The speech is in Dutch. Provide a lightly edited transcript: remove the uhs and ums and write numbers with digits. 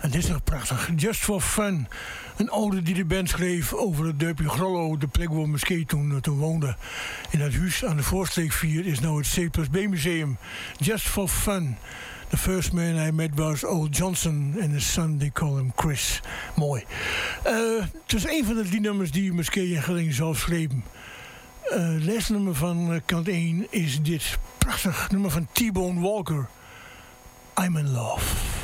dit is toch prachtig. Just for Fun. Een ode die de band schreef over het dorpje Grollo, de plek waar Musquet toen woonde. In dat huis aan de Voorstreek 4 is nou het C+B museum. Just for Fun. The first man I met was Old Johnson and his son, they call him Chris. Mooi. Het is een van de 3 nummers die Musquet en Gelling zelf schreven. Het laatste nummer van kant 1 is dit prachtig nummer van T-Bone Walker. I'm in Love.